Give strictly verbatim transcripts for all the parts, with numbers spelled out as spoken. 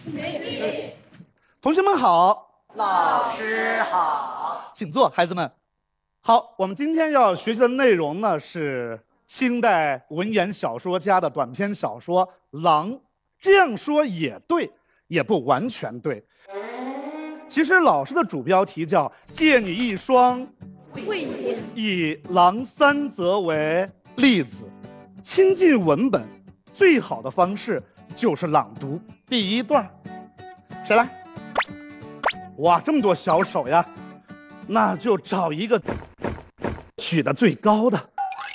同学们好， 老师好， 请坐，孩子们。好，我们今天要学习的内容呢是清代文言小说家的短篇小说《狼》。这样说也对，也不完全对。其实老师的主标题叫“借你一双慧眼”， 以狼三则为例子，亲近文本最好的方式就是朗读。第一段，谁来？哇，这么多小手呀！那就找一个举得最高的。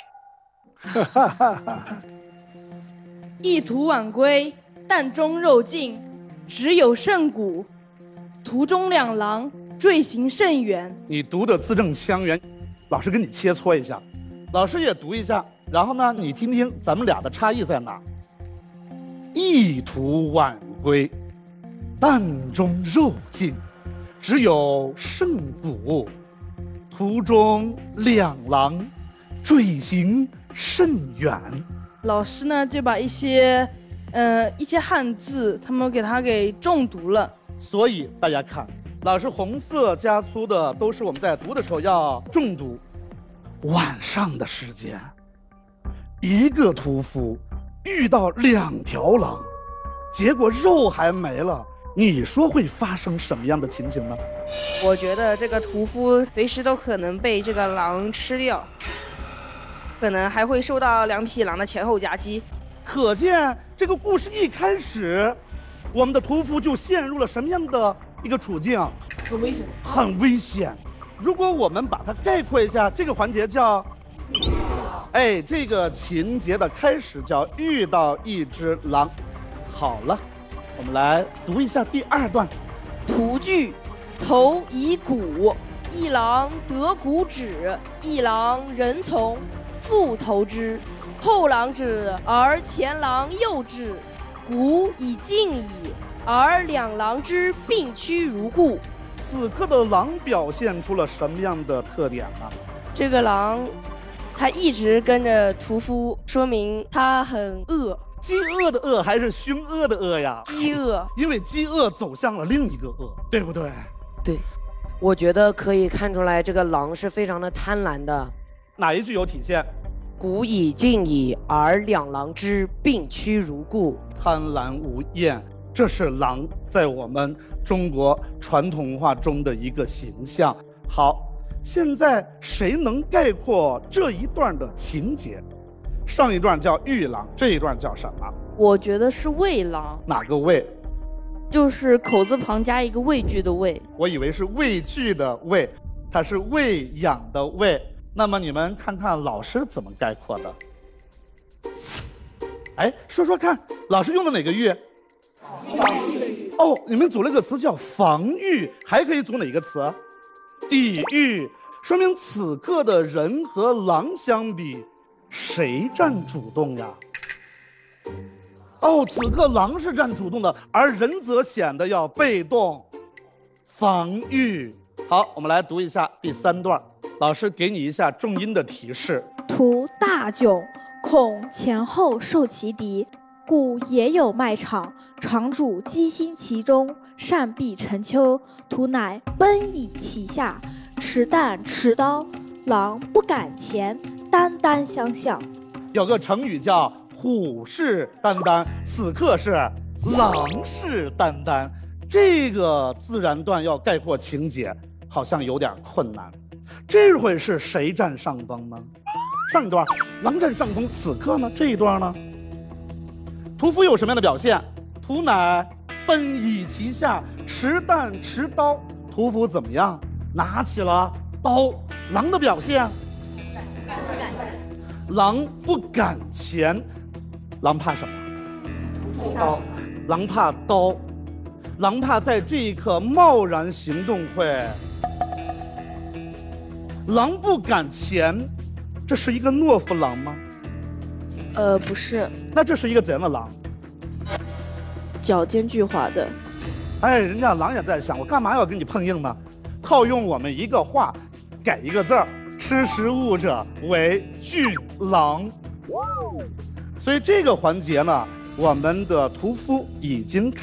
一途晚归，担中肉尽，只有剩骨。途中两狼，坠行甚远。 你读的字正腔圆，老师给你切磋一下，老师也读一下，然后呢，你听听咱们俩的差异在哪儿。一途晚归，担中肉尽，只有剩骨。途中两狼，坠行甚远。 老师呢就把一些，呃，一些汉字，他们给他给重读了。 所以大家看，老师红色加粗的都是我们在读的时候要重读。晚上的时间，一个屠夫遇到两条狼，结果肉还没了，你说会发生什么样的情景呢？ 我觉得这个屠夫随时都可能被这个狼吃掉，可能还会受到两匹狼的前后夹击。 可见这个故事一开始，我们的屠夫就陷入了什么样的一个处境？ 很危险， 很危险。如果我们把它概括一下，这个环节叫，哎，这个情节的开始叫遇到一只狼。好了，我们来读一下第二段。 图句，头以骨， 一狼得骨止，一狼人从，复投之。后狼止，而前狼又止，骨已尽矣，而两狼之并驱如故。 此刻的狼表现出了什么样的特点呢？ 这个狼，它一直跟着屠夫，说明它很饿。 饥饿的饿还是凶恶的恶呀？ 饥饿， 因为饥饿走向了另一个恶，对不对？ 对，我觉得可以看出来这个狼是非常的贪婪的。 哪一句有体现？ 骨已尽矣，而两狼之并驱如故。 贪婪无厌，这是狼在我们中国传统文化中的一个形象。好，现在谁能概括这一段的情节？上一段叫遇狼，这一段叫什么？ 我觉得是畏狼。 哪个畏？ 就是口字旁加一个畏惧的畏。 我以为是畏惧的畏，它是喂养的喂。那么你们看看老师怎么概括的？哎，说说看，老师用的哪个喻？防御。哦，你们组了个词叫防御，还可以组哪个词？抵御。说明此刻的人和狼相比，谁占主动呀？哦，此刻狼是占主动的，而人则显得要被动，防御。好，我们来读一下第三段。老师给你一下重音的提示。 图大窘，恐前后受其敌，故也有卖场。场主机心其中，善避陈秋。图乃奔以其下，持担持刀，狼不敢前，单单相向。 有个成语叫虎视眈眈，此刻是狼视眈眈。这个自然段要概括情节，好像有点困难。这回是谁占上风呢？上一段狼占上风，此刻呢这一段呢，屠夫有什么样的表现？屠乃奔以其下，持担持刀。屠夫怎么样？拿起了刀。狼的表现？狼不敢前。狼怕什么？刀。狼怕刀。狼怕在这一刻贸然行动会。狼不敢前，这是一个懦夫狼吗？ 呃，不是。 那这是一个怎样的狼？ 脚尖巨滑的。 哎，人家狼也在想，我干嘛要跟你碰硬呢？套用我们一个话，改一个字儿，识时务者为巨狼。所以这个环节呢，我们的屠夫已经